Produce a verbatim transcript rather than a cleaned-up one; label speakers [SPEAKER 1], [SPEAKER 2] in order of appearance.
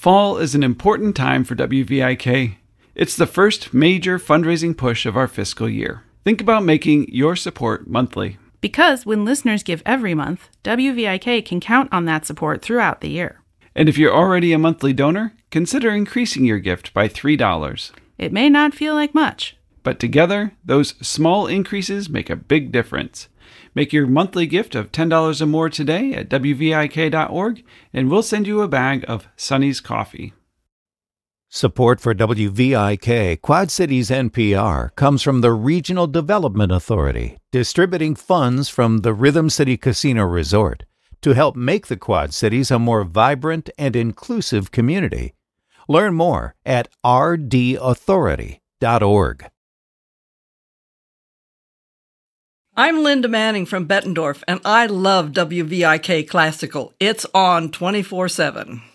[SPEAKER 1] Fall is an important time for W V I K. It's the first major fundraising push of our fiscal year. Think about making your support monthly.
[SPEAKER 2] Because when listeners give every month, W V I K can count on that support throughout the year.
[SPEAKER 1] And if you're already a monthly donor, consider increasing your gift by three dollars.
[SPEAKER 2] It may not feel like much,
[SPEAKER 1] but together, those small increases make a big difference. Make your monthly gift of ten dollars or more today at W V I K dot org, and we'll send you a bag of Sonny's coffee.
[SPEAKER 3] Support for W V I K Quad Cities N P R comes from the Regional Development Authority, distributing funds from the Rhythm City Casino Resort to help make the Quad Cities a more vibrant and inclusive community. Learn more at r d authority dot org.
[SPEAKER 4] I'm Linda Manning from Bettendorf, and I love W V I K Classical. It's on twenty-four seven.